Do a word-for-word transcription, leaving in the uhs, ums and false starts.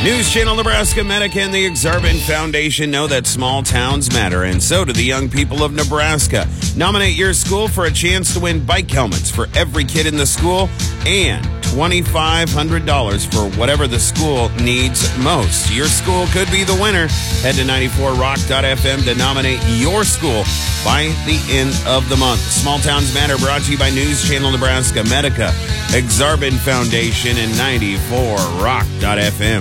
News Channel Nebraska, Medica, and the Exarban Foundation know that small towns matter, and so do the young people of Nebraska. Nominate your school for a chance to win bike helmets for every kid in the school and twenty-five hundred dollars for whatever the school needs most. Your school could be the winner. Head to ninety-four rock dot f m to nominate your school by the end of the month. Small Towns Matter, brought to you by News Channel Nebraska, Medica, Exarban Foundation, and ninety-four rock dot f m.